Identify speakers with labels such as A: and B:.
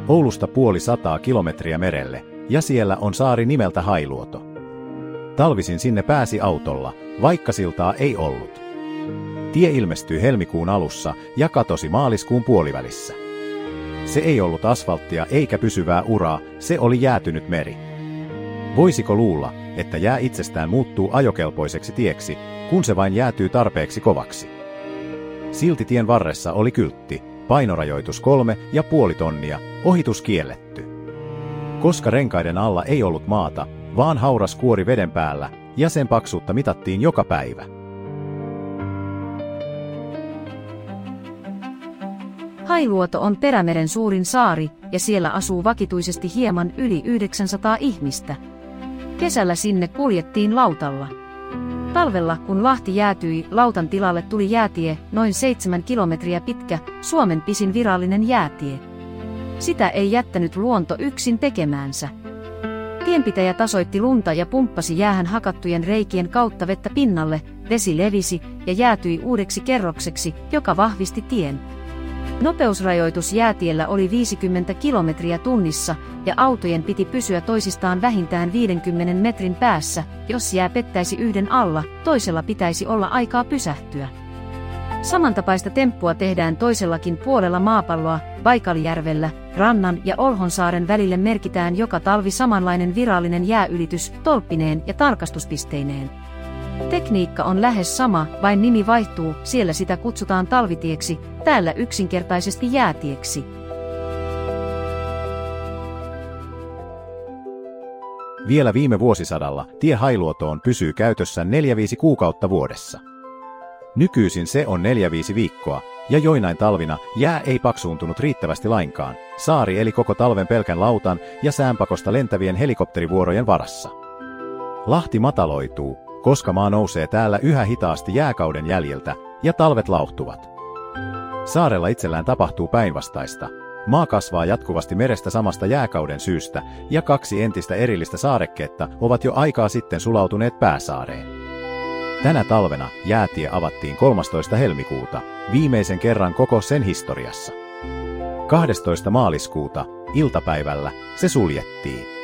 A: Oulusta 50 kilometriä merelle, ja siellä on saari nimeltä Hailuoto. Talvisin sinne pääsi autolla, vaikka siltaa ei ollut. Tie ilmestyi helmikuun alussa ja katosi maaliskuun puolivälissä. Se ei ollut asfalttia eikä pysyvää uraa, se oli jäätynyt meri. Voisiko luulla, että jää itsestään muuttuu ajokelpoiseksi tieksi, kun se vain jäätyy tarpeeksi kovaksi? Silti tien varressa oli kyltti, painorajoitus 3,5 tonnia, ohitus kielletty. Koska renkaiden alla ei ollut maata, vaan hauras kuori veden päällä, ja sen paksuutta mitattiin joka päivä.
B: Hailuoto on Perämeren suurin saari, ja siellä asuu vakituisesti hieman yli 900 ihmistä. Kesällä sinne kuljettiin lautalla. Talvella, kun Lahti jäätyi, lautan tilalle tuli jäätie, noin 7 kilometriä pitkä, Suomen pisin virallinen jäätie. Sitä ei jättänyt luonto yksin tekemäänsä. Tienpitäjä tasoitti lunta ja pumppasi jäähän hakattujen reikien kautta vettä pinnalle, vesi levisi ja jäätyi uudeksi kerrokseksi, joka vahvisti tien. Nopeusrajoitus jäätiellä oli 50 kilometriä tunnissa, ja autojen piti pysyä toisistaan vähintään 50 metrin päässä, jos jää pettäisi yhden alla, toisella pitäisi olla aikaa pysähtyä. Samantapaista temppua tehdään toisellakin puolella maapalloa, Baikalijärvellä, Rannan ja Olhonsaaren välille merkitään joka talvi samanlainen virallinen jääylitys, tolppineen ja tarkastuspisteineen. Tekniikka on lähes sama, vain nimi vaihtuu, siellä sitä kutsutaan talvitieksi, täällä yksinkertaisesti jäätieksi.
A: Vielä viime vuosisadalla tie Hailuotoon pysyy käytössä 4-5 kuukautta vuodessa. Nykyisin se on 4-5 viikkoa, ja joinain talvina jää ei paksuuntunut riittävästi lainkaan. Saari eli koko talven pelkän lautan ja säänpakosta lentävien helikopterivuorojen varassa. Lahti mataloituu, koska maa nousee täällä yhä hitaasti jääkauden jäljiltä, ja talvet lauhtuvat. Saarella itsellään tapahtuu päinvastaista. Maa kasvaa jatkuvasti merestä samasta jääkauden syystä, ja 2 entistä erillistä saarekkeetta ovat jo aikaa sitten sulautuneet pääsaareen. Tänä talvena jäätie avattiin 13. helmikuuta, viimeisen kerran koko sen historiassa. 12. maaliskuuta, iltapäivällä, se suljettiin.